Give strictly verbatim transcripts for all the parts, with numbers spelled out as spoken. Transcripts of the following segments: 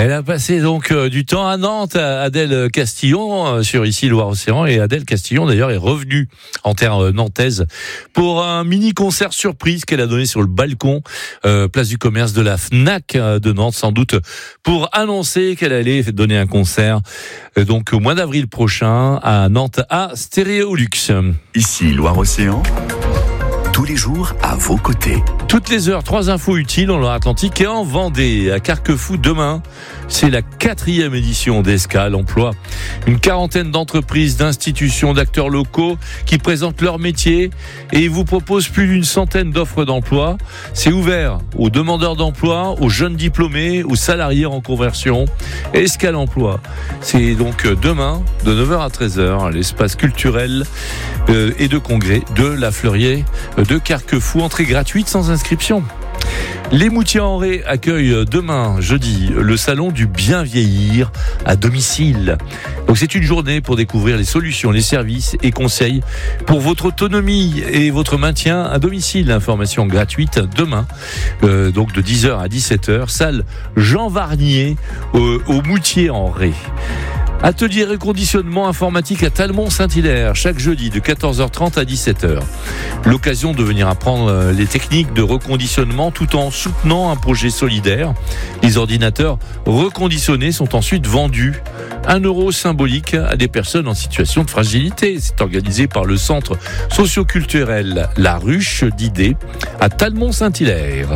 Elle a passé donc euh, du temps à Nantes, Adèle Castillon, euh, sur ici Loire-Océan, et Adèle Castillon d'ailleurs est revenue en terre euh, nantaise pour un mini-concert surprise qu'elle a donné sur le balcon, euh, place du commerce de la Fnac euh, de Nantes, sans doute pour annoncer qu'elle allait donner un concert euh, donc au mois d'avril prochain à Nantes à Stéréolux. Ici Loire-Océan, tous les jours à vos côtés. Toutes les heures, trois infos utiles en Loire-Atlantique et en Vendée. À Carquefou, demain, c'est la quatrième édition d'Escale Emploi. Une quarantaine d'entreprises, d'institutions, d'acteurs locaux qui présentent leur métier et vous proposent plus d'une centaine d'offres d'emploi. C'est ouvert aux demandeurs d'emploi, aux jeunes diplômés, aux salariés en conversion. Escale Emploi, c'est donc demain, de neuf heures à treize heures, l'espace culturel et de congrès de la Fleurier de Carquefou. Entrée gratuite sans inscription. Les Moutiers-en-Ré accueillent demain, jeudi, le salon du bien vieillir à domicile. Donc c'est une journée pour découvrir les solutions, les services et conseils pour votre autonomie et votre maintien à domicile. Information gratuite demain, euh, donc de dix heures à dix-sept heures, salle Jean Varnier euh, au Moutiers-en-Ré. Atelier reconditionnement informatique à Talmont-Saint-Hilaire, chaque jeudi de quatorze heures trente à dix-sept heures. L'occasion de venir apprendre les techniques de reconditionnement tout en soutenant un projet solidaire. Les ordinateurs reconditionnés sont ensuite vendus. Un euro symbolique à des personnes en situation de fragilité. C'est organisé par le centre socio-culturel La Ruche d'Idées à Talmont-Saint-Hilaire.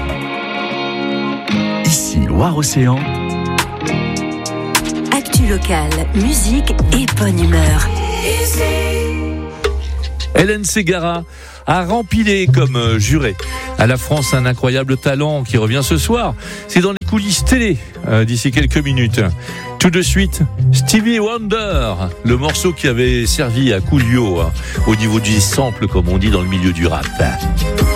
Ici Loire-Océan. Local, musique et bonne humeur. Hélène Ségara a rempilé comme juré à la France un incroyable talent qui revient ce soir. C'est dans les coulisses télé euh, d'ici quelques minutes. Tout de suite, Stevie Wonder, le morceau qui avait servi à Coolio hein, au niveau du sample, comme on dit dans le milieu du rap.